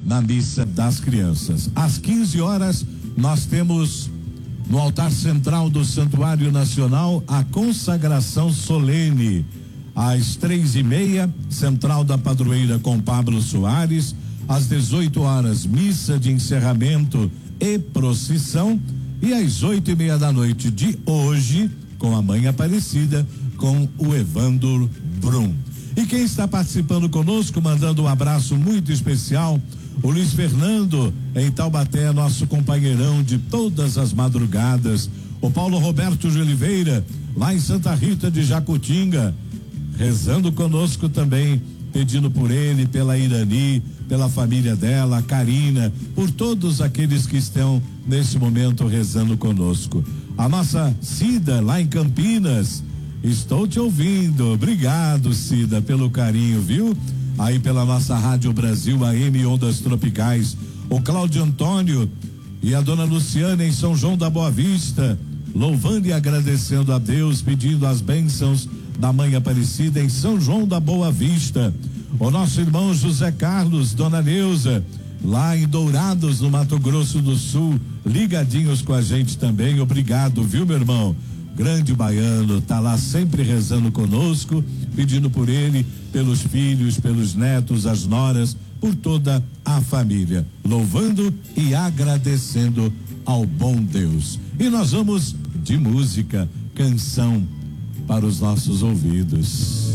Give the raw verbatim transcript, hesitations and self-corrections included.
na missa das crianças. Às quinze horas, nós temos no altar central do Santuário Nacional a consagração solene. Às três e meia, Central da Padroeira com Pablo Soares. Às dezoito horas, missa de encerramento e procissão. E às oito e meia da noite de hoje, com a Mãe Aparecida, com o Evandro Brum. E quem está participando conosco, mandando um abraço muito especial, o Luiz Fernando, em Taubaté, nosso companheirão de todas as madrugadas. O Paulo Roberto de Oliveira, lá em Santa Rita de Jacutinga, rezando conosco também, pedindo por ele, pela Irani, pela família dela, a Karina, por todos aqueles que estão nesse momento rezando conosco. A nossa Cida, lá em Campinas, estou te ouvindo. Obrigado, Cida, pelo carinho, viu? Aí pela nossa Rádio Brasil A M Ondas Tropicais. O Cláudio Antônio e a dona Luciana em São João da Boa Vista, louvando e agradecendo a Deus, pedindo as bênçãos da Mãe Aparecida em São João da Boa Vista. O nosso irmão José Carlos, dona Neuza, lá em Dourados, no Mato Grosso do Sul, ligadinhos com a gente também. Obrigado, viu, meu irmão? Grande baiano, tá lá sempre rezando conosco, pedindo por ele, pelos filhos, pelos netos, as noras, por toda a família, louvando e agradecendo ao bom Deus. E nós vamos de música, canção para os nossos ouvidos.